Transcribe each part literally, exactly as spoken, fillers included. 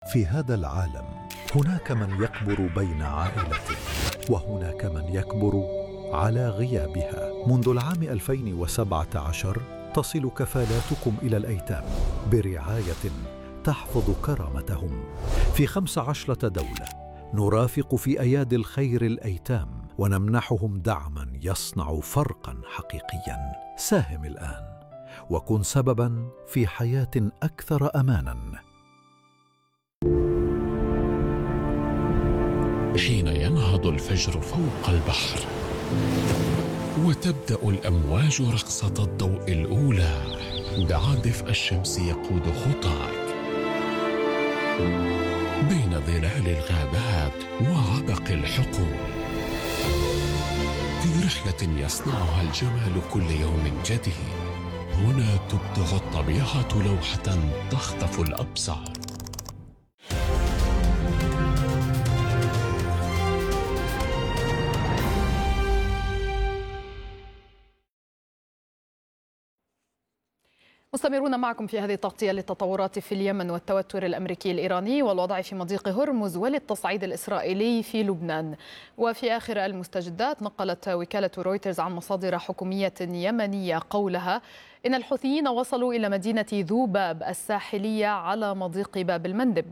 في هذا العالم هناك من يكبر بين عائلته، وهناك من يكبر على غيابها. منذ العام ألفين وسبعة عشر تصل كفالاتكم إلى الأيتام برعاية تحفظ كرامتهم في خمس عشرة دولة. نرافق في أيادي الخير الأيتام ونمنحهم دعما يصنع فرقا حقيقيا. ساهم الآن وكن سببا في حياة أكثر أمانا. حين ينهض الفجر فوق البحر وتبدأ الأمواج رقصة الضوء الأولى، دعا دفء الشمس يقود خطاك بين ظلال الغابات وعبق الحقول، في رحلة يصنعها الجمال كل يوم جديد. هنا تبدع الطبيعة لوحة تخطف الأبصار. مستمرون معكم في هذه التغطية للتطورات في اليمن والتوتر الأمريكي الإيراني والوضع في مضيق هرمز وللتصعيد الإسرائيلي في لبنان. وفي آخر المستجدات نقلت وكالة رويترز عن مصادر حكومية يمنية قولها إن الحوثيين وصلوا إلى مدينة ذوباب الساحلية على مضيق باب المندب.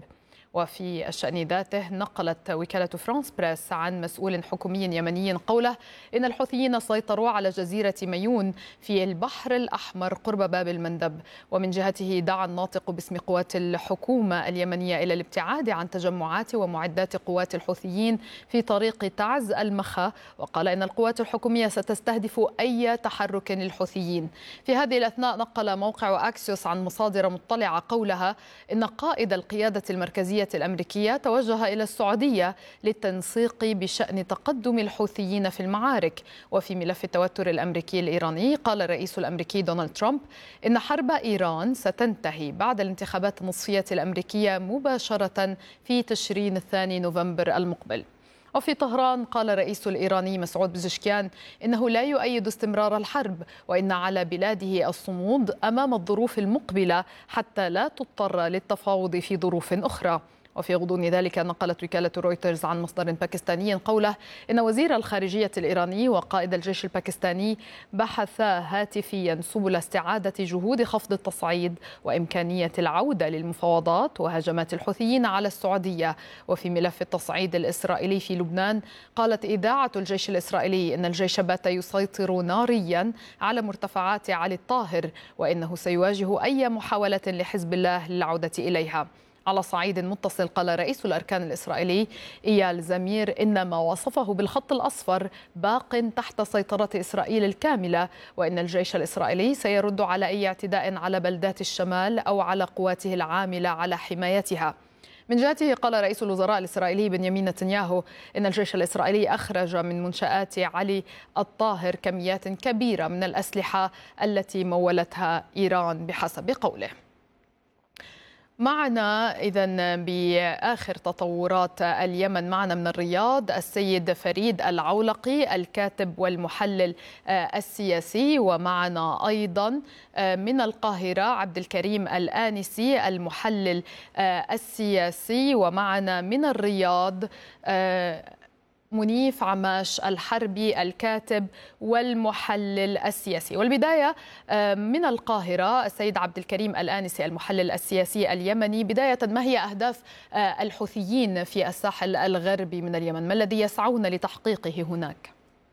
وفي الشأن ذاته نقلت وكالة فرانس بريس عن مسؤول حكومي يمني قوله إن الحوثيين سيطروا على جزيرة ميون في البحر الأحمر قرب باب المندب. ومن جهته دعا الناطق باسم قوات الحكومة اليمنية إلى الابتعاد عن تجمعات ومعدات قوات الحوثيين في طريق تعز المخا، وقال إن القوات الحكومية ستستهدف أي تحرك للحوثيين. في هذه الأثناء نقل موقع أكسيوس عن مصادر مطلعة قولها إن قائد القيادة المركزية الأمريكية توجه إلى السعودية للتنسيق بشأن تقدم الحوثيين في المعارك. وفي ملف التوتر الأمريكي الإيراني قال الرئيس الأمريكي دونالد ترامب إن حرب إيران ستنتهي بعد الانتخابات النصفية الأمريكية مباشرة في تشرين الثاني نوفمبر المقبل. وفي طهران قال الرئيس الإيراني مسعود بزشكيان إنه لا يؤيد استمرار الحرب، وإن على بلاده الصمود أمام الظروف المقبلة حتى لا تضطر للتفاوض في ظروف أخرى. وفي غضون ذلك نقلت وكالة رويترز عن مصدر باكستاني قوله إن وزير الخارجية الإيراني وقائد الجيش الباكستاني بحثا هاتفيا سبل استعادة جهود خفض التصعيد وإمكانية العودة للمفاوضات وهجمات الحوثيين على السعودية. وفي ملف التصعيد الإسرائيلي في لبنان قالت إذاعة الجيش الإسرائيلي إن الجيش بات يسيطر ناريا على مرتفعات علي الطاهر، وإنه سيواجه أي محاولة لحزب الله للعودة إليها. على صعيد متصل قال رئيس الأركان الإسرائيلي إيال زمير إن ما وصفه بالخط الأصفر باق تحت سيطرة إسرائيل الكاملة، وإن الجيش الإسرائيلي سيرد على أي اعتداء على بلدات الشمال أو على قواته العاملة على حمايتها. من جهته قال رئيس الوزراء الإسرائيلي بنيامين نتنياهو إن الجيش الإسرائيلي أخرج من منشآت علي الطاهر كميات كبيرة من الأسلحة التي مولتها إيران بحسب قوله. معنا إذن بآخر تطورات اليمن معنا من الرياض السيد فريد العولقي الكاتب والمحلل السياسي، ومعنا أيضا من القاهرة عبد الكريم الآنسي المحلل السياسي، ومعنا من الرياض منيف عماش الحربي الكاتب والمحلل السياسي. والبداية من القاهرة السيد عبد الكريم الآنسي المحلل السياسي اليمني، بداية ما هي أهداف الحوثيين في الساحل الغربي من اليمن؟ ما الذي يسعون لتحقيقه هناك؟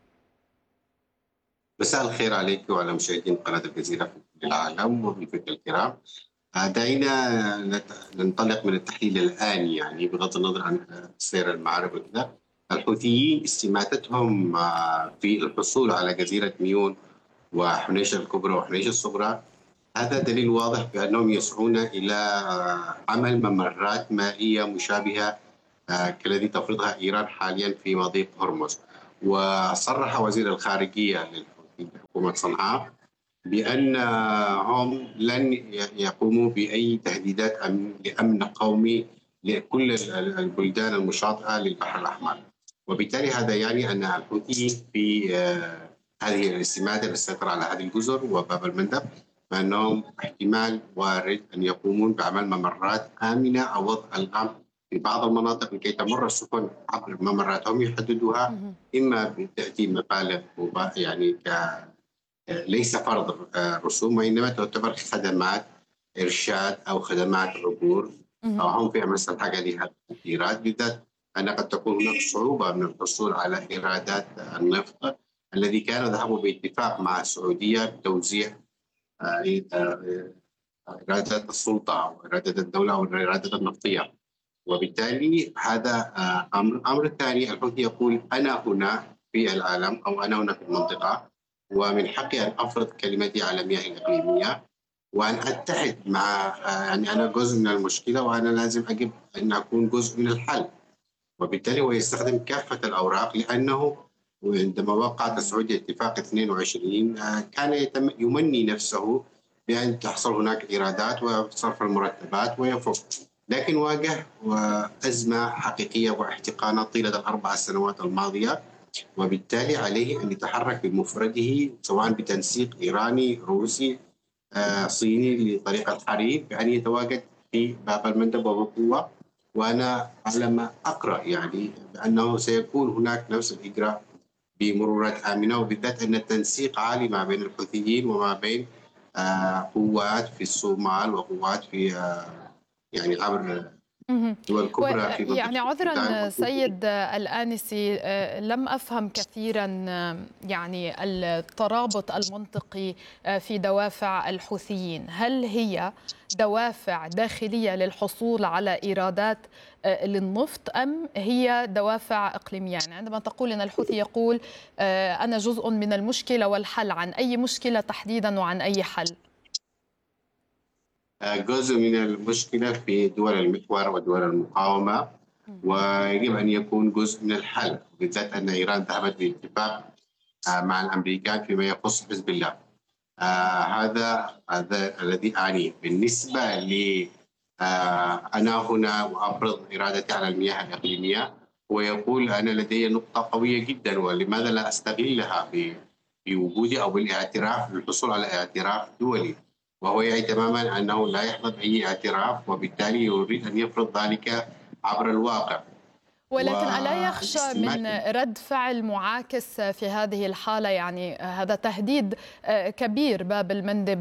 مساء الخير عليك وعلى مشاهدين قناة الجزيرة في كل العالم وضيوفك الكرام. دعينا ننطلق من التحليل الآن، يعني بغض النظر عن سير المعارك وكذا. الحوثيين استماتتهم في الحصول على جزيرة ميون وحنيشة الكبرى وحنيشة الصغرى هذا دليل واضح بأنهم يسعون إلى عمل ممرات مائية مشابهة كالذي تفرضها إيران حاليا في مضيق هرمز. وصرح وزير الخارجية لحكومة صنعاء بأنهم لن يقوموا بأي تهديدات لأمن قومي لكل البلدان المشاطئة للبحر الأحمر. وبالتالي هذا يعني أن الحوثيين في هذه الاستماتة للسيطرة على هذه الجزر وباب المندب فانهم احتمال وارد ان يقومون بعمل ممرات امنه او وضع الامن في بعض المناطق لكي تمر السفن عبر الممرات. هم يحددوها اما بتاتي مبالغ يعني ك ليس فرض رسوم، وانما تعتبر خدمات ارشاد او خدمات عبور، او هم في مصلحه لهذه التاثيرات، بالذات ان قد تكون هناك صعوبه من الحصول على ايرادات النفط الذي كان ذهبه باتفاق مع السعوديه بتوزيع ايرادات السلطه او ايرادات الدوله او الايرادات النفطيه. وبالتالي هذا امر. الامر الثاني، الحوثي يقول انا هنا في العالم او انا هنا في المنطقه، ومن حقي ان افرض كلمتي على المياه الاقليميه وان اتحد مع، يعني انا جزء من المشكله وانا لازم اجب ان اكون جزء من الحل. وبالتالي هو يستخدم كافه الاوراق، لانه عندما وقعت السعوديه اتفاق اثنين وعشرين كان يتم يمني نفسه بان تحصل هناك ايرادات وصرف المرتبات ويفوق، لكن واجه ازمه حقيقيه واحتقانات طيله الاربع سنوات الماضيه، وبالتالي عليه ان يتحرك بمفرده سواء بتنسيق ايراني روسي آه، صيني لطريق الحريب، بان يتواجد في باب المندب وبقوه. وانا على ما اقرا يعني بانه سيكون هناك نفس الاجراء بمرورات امنه، وبالذات ان التنسيق عالي ما بين الحوثيين وما بين آه، قوات في الصومال وقوات في آه، يعني عبر دول كبرى في يعني عذرا سيد الآنسي، لم أفهم كثيرا يعني الترابط المنطقي في دوافع الحوثيين. هل هي دوافع داخلية للحصول على إيرادات للنفط أم هي دوافع إقليمية؟ يعني عندما تقول أن الحوثي يقول أنا جزء من المشكلة والحل، عن أي مشكلة تحديدا وعن أي حل؟ جزء من المشكلة في دول المحور ودول المقاومة، ويجب أن يكون جزء من الحل، بالذات أن إيران ذهبت باتفاق مع الأمريكان فيما يخص حزب الله. آه هذا هذا الذي أعنيه. بالنسبة لي آه أنا هنا وأفرض إرادتي على المياه الإقليمية، ويقول أنا لدي نقطة قوية جدا ولماذا لا أستغلها بوجودي أو بالاعتراف للحصول على اعتراف دولي، وهو يعي تماما أنه لا يحظى بأي اعتراف، وبالتالي يريد أن يفرض ذلك عبر الواقع. ولكن ألا يخشى من رد فعل معاكس في هذه الحالة؟ يعني هذا تهديد كبير باب المندب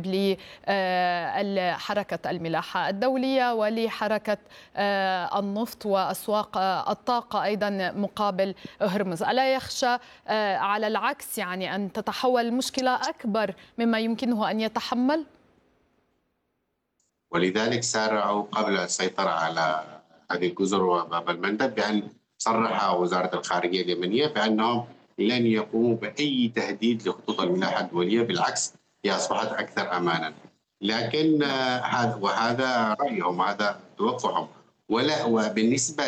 لحركة الملاحة الدولية ولحركة النفط وأسواق الطاقة أيضا مقابل هرمز. ألا يخشى على العكس يعني أن تتحول المشكلة أكبر مما يمكنه أن يتحمل؟ ولذلك سارعوا قبل السيطرة على هذه الجزر وباب المندب بأن صرح وزارة الخارجية اليمنية بأنهم لن يقوموا بأي تهديد لخطوط الملاحة الدولية، بالعكس هي أصبحت أكثر أمانا. لكن هذا وهذا رأيهم، هذا توقعهم. ولا وبالنسبة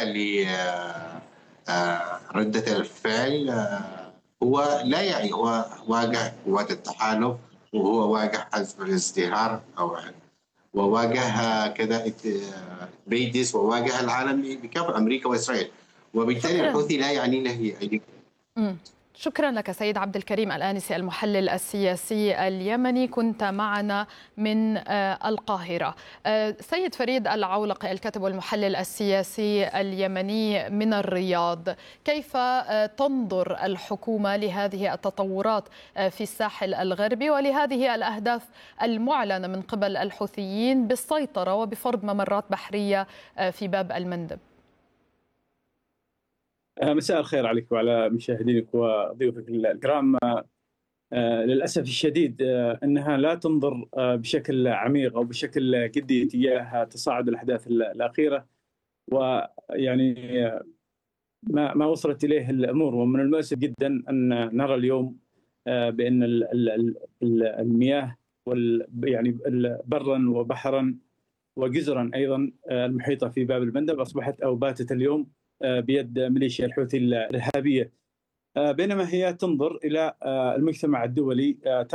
لردة الفعل، هو لا يعي، هو واجه قوات التحالف وهو واجه حزب الازدهار أو وواجه كذا بيدس وواجه العالم بكافة أمريكا وإسرائيل، وبالتالي الحوثي لا يعني له أي. شكرا لك سيد عبد الكريم الآنسي المحلل السياسي اليمني، كنت معنا من القاهرة. سيد فريد العولقي الكاتب والمحلل السياسي اليمني من الرياض، كيف تنظر الحكومة لهذه التطورات في الساحل الغربي ولهذه الأهداف المعلنة من قبل الحوثيين بالسيطرة وبفرض ممرات بحرية في باب المندب؟ مساء الخير عليك وعلى مشاهدينك وضيوفك الكرام. للأسف الشديد أنها لا تنظر بشكل عميق أو بشكل جدي تجاه تصاعد الأحداث الأخيرة، ويعني ما ما وصلت إليه الأمور. ومن المؤسف جدا أن نرى اليوم بأن المياه يعني برا وبحرا وجزرا أيضا المحيطة في باب المندب أصبحت أو باتت اليوم بيد ميليشيا الحوثي الإرهابية، بينما هي تنظر إلى المجتمع الدولي